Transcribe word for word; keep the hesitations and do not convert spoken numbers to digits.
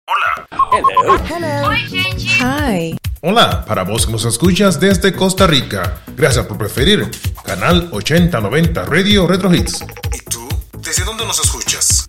Hola. Hello. Hello. Oi, gente. Hi. Hola, para vos que nos escuchas desde Costa Rica. Gracias por preferir Canal ochenta noventa Radio Retro Hits. ¿Y tú? ¿Desde dónde nos escuchas?